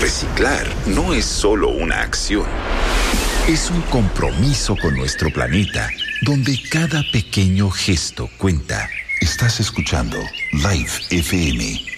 Reciclar no es solo una acción. Es un compromiso con nuestro planeta, donde cada pequeño gesto cuenta. Estás escuchando Live FM.